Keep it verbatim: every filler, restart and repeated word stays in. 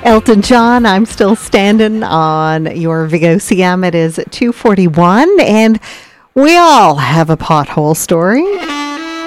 Elton John, I'm Still Standing on your Vigo C M. It is two forty-one, and we all have a pothole story.